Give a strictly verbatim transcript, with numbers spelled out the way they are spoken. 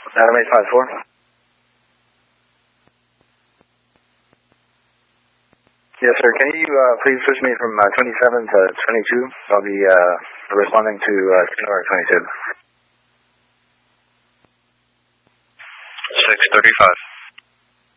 Adam eight five four. Yes, sir. Can you uh, please switch me from uh, twenty-seven to twenty-two? I'll be uh, responding to uh, Skylark twenty-two. six thirty-five.